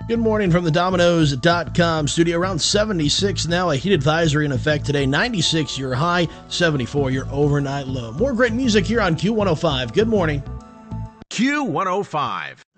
Good morning from the Domino's.com studio. Around 76 now, a heat advisory in effect today. 96 your high, 74 your overnight low. More great music here on Q105. Good morning. Q105.